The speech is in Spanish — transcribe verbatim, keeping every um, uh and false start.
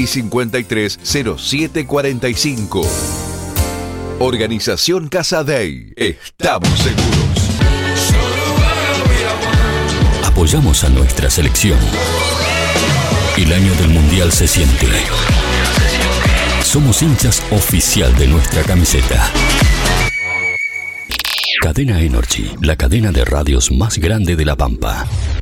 y cincuenta y tres cero siete cuarenta y cinco. Organización Casadei. Estamos seguros. Apoyamos a nuestra selección. El año del Mundial se siente. Somos hinchas oficial de nuestra camiseta. Cadena Energy, la cadena de radios más grande de La Pampa.